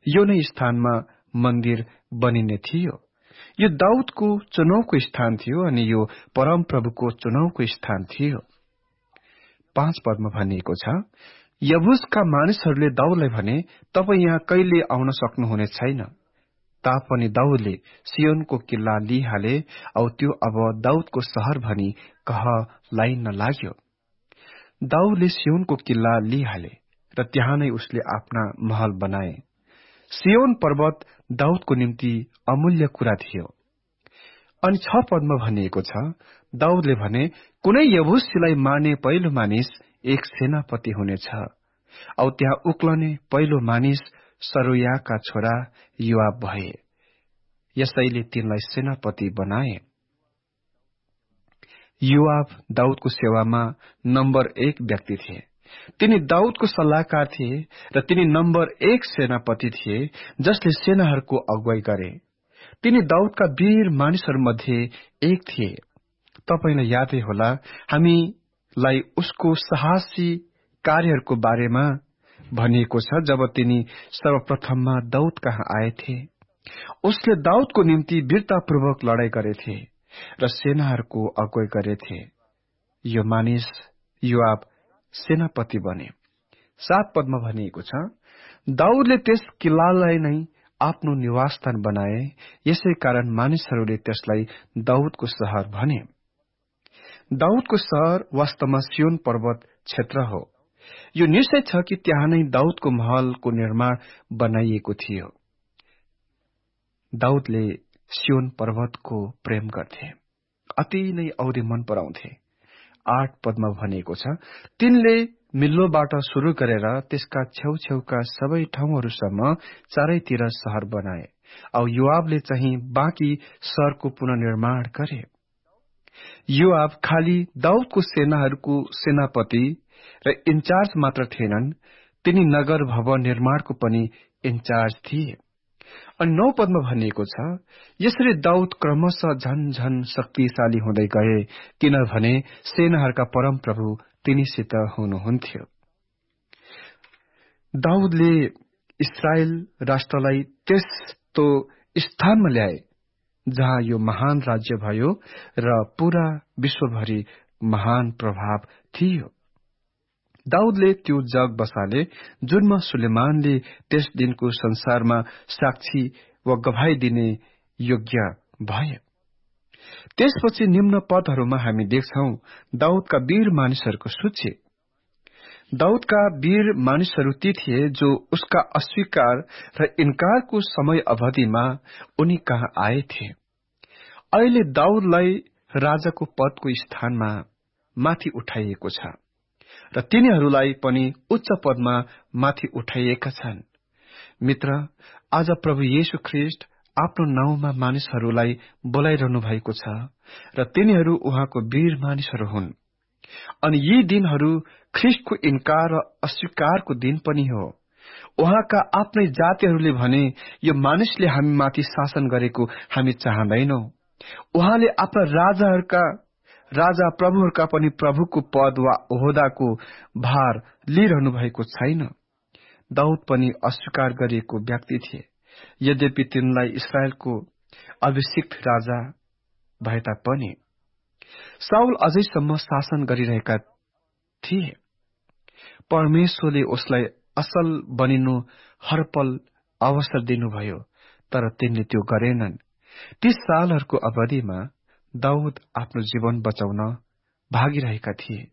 यो नै स्थानमा मन्दिर बनिने थियो। यो दाउदको चुनावको स्थान थियो अनि यो परमप्रभुको चुनावको स्थान थियो। 5 पदमा भनिएको छ, यबुसका मानिसहरूले दाउदलाई भने, तपाईं यहाँ कहिले आउन सक्नुहुने छैन। तापनि दाउदले सियोनको किल्ला लिइहाले औ त्यो अब दाउदको शहर भनी कहलाइन लाग्यो। दाउदले सियोनको किल्ला लिइहाले र त्यहाँ नै उसले आफ्ना महल बनाए। सियोन पर्वत दाउदको निम्ति अमूल्य कुरा थियो। अनि 6 पदमा भनिएको छ, दाउदले भने, कुनै यबुसीलाई मार्ने पहिलो मानिस एक सेनापति हुनेछ औ त्यहाँ उक्लने पहिलो मानिस सरुयाका छोरा योआब भए। यसैले तिनलाई सेनापति बनाए। योआब दाउदको सेवामा नम्बर 1 व्यक्ति थिए। तिनी दाउदको सल्लाहकार थिए र तिनी नम्बर 1 सेनापति थिए जसले सेनाहरूको अगुवाई गरे। तिनी दाउदका वीर मानिसहरूमध्ये एक थिए। तपाईलाई यादै होला, हामीलाई उसको साहसी कार्यहरूको बारेमा भनिएको छ। जब तिनी सर्वप्रथममा दाउद कहाँ आएथे, उसले दाउदको निम्ति वीरतापूर्वक लडाई गरेथे र सेनाहरूको अगुवाई गरेथे। यो मानिस योआब सेनापति बने। 7 पदमा भनिएको छ, दाउदले त्यस किल्लालाई नै आफ्नो निवासस्थान बनाए, यसै कारण मानिसहरूले त्यसलाई दाउदको शहर भने। दाउदको शहर वास्तवमा सियोन पर्वत क्षेत्र हो। यो निश्चय छ कि त्यहाँ नै दाउदको महलको निर्माण बनाइएको थियो। दाउदले सियोन पर्वतको प्रेम गर्थे, अति नै औधी मन पराउँथे। 8 पदमा भनिएको छ, तिनले मिल्लोबाट शुरू गरेर त्यसका छेउछेउका सबै ठाउँहरूसम्म चारैतिर शहर बनाए औ योआबले चाहिँ बाँकी शहरको पुनर्निर्माण गरे। योआब खाली दाउदको सेनाहरूको सेनापति र इन्चार्ज मात्र थिएनन्, तिनी नगर भवन निर्माणको पनि इन्चार्ज थिए। अनि 9 पदमा भनिएको छ, यसरी दाउद क्रमशः झन शक्तिशाली हुँदै गए, किनभने सेनाहरूका परमप्रभु तिनीसित हुनुहुन्थ्यो। दाउदले इस्राएल राष्ट्रलाई त्यस्तो स्थानमा ल्याए जहाँ यो महान राज्य भयो र पूरा विश्वभरि महान प्रभाव थियो। दाउदले त्यो जग बसाले जुनमा सुलेमानले त्यस दिनको संसारमा साक्षी वा गवाही दिने योग्य भए। त्यसपछि निम्न पदहरूमा हामी देख्छौं दाउदका वीर मानिसहरूको सूची। दाउदका वीर मानिसहरू ती थिए जो उसका अस्वीकार र इन्कारको समय अवधिमा उनी कहाँ आएथे। अहिले दाउदलाई राजाको पदको स्थानमा माथि उठाइएको छ र तिनीहरूलाई पनि उच्च पदमा माथि उठाइएका छन्। मित्र, आज प्रभु येशू ख्रीष्ट आफ्नो नाउँमा मानिसहरूलाई बोलाइरहनु भएको छ र तिनीहरू उहाँको वीर मानिसहरू हुन्। अनि यी दिनहरू ख्रीष्टको इन्कार र अस्वीकारको दिन पनि हो। उहाँका आफ्नै जातिहरूले भने, यो मानिसले हामी माथि शासन गरेको हामी चाहँदैनौं। उहाँले आफ्ना राजा प्रभुहरूका पनि प्रभुको पद वा ओहदाको भार लिइरहनु भएको छैन। दाउद पनि अस्वीकार गरिएको व्यक्ति थिए, यद्यपि तिनलाई इस्राएलको अभिषिक्त राजा भए तापनि साउल अझैसम्म शासन गरिरहेका थिए। परमेश्वरले उसलाई असल बनिनु हरपल अवसर दिनुभयो, तर तिनले त्यो गरेनन्। ती सालहरूको अवधिमा दाउद आफ्नो जीवन बचाउन भागिरहेका थिए।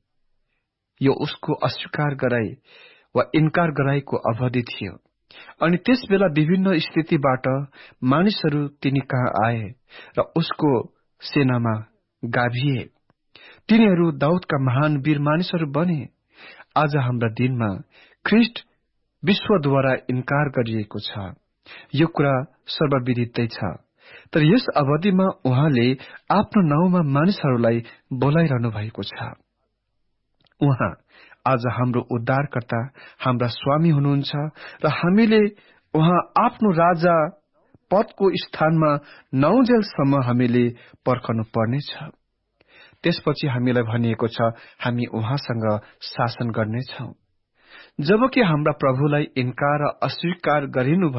यो उसको अस्वीकार गराई वा इन्कार गराईको अवधि थियो। अनि त्यसबेला विभिन्न स्थितिबाट मानिसहरू तिनी कहाँ आए र उसको सेनामा गाभिए। तिनीहरू दाउदका महान वीर मानिसहरू बने। आज हाम्रा दिनमा ख्रीष्ट विश्वद्वारा इन्कार गरिएको छ, यो कुरा सर्वविदितै छ। तर यस अवधिमा उहाँले आफ्नो नाउँमा मानिसहरूलाई बोलाइरहनु भएको छ। उहाँ आज हाम्रो उद्धारकर्ता, हाम्रा स्वामी हुनुहुन्छ र हामीले उहाँ आफ्नो राजा पदको स्थानमा नौजेलसम्म हामीले पर्खनु पर्नेछ। त्यसपछि हामीलाई भनिएको छ, हामी उहाँसँग शासन गर्नेछौं। जबकि हाम्रा प्रभुलाई इन्कार र अस्वीकार गरिनु